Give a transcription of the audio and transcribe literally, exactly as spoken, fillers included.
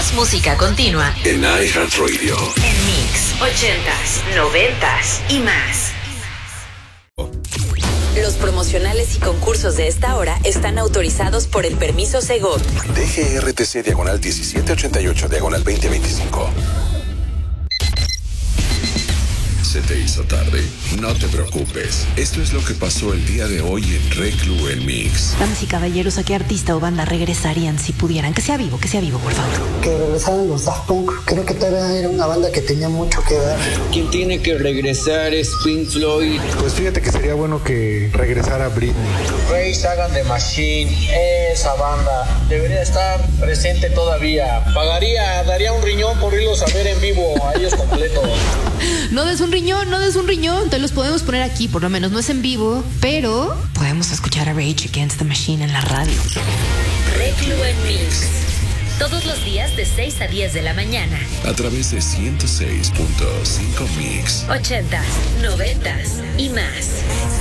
Más música continua en iHeartRadio. En Mix, ochentas, noventas y más. Los promocionales y concursos de esta hora están autorizados por el permiso Segov. D G R T C diagonal diecisiete ochenta y ocho diagonal veinte veinticinco. Se te hizo tarde. No te preocupes. Esto es lo que pasó el día de hoy en Reclu en Mix. Damas y caballeros, ¿a qué artista o banda regresarían si pudieran? Que sea vivo, que sea vivo, por favor. Que regresaran los Daft Punk. Creo que todavía era una banda que tenía mucho que dar. Quien tiene que regresar es Pink Floyd. Pues fíjate que sería bueno que regresara Britney. Rage Against the Machine, esa banda debería estar presente todavía. Pagaría, daría un riñón por irlos a ver en vivo a ellos completos. No des un riñón, no des un riñón. Te los podemos poner aquí, por lo menos no es en vivo, pero podemos escuchar a Rage Against the Machine en la radio. Reclu en Mix. Todos los días de seis a diez de la mañana. A través de ciento seis punto cinco Mix. Ochentas, noventas y más.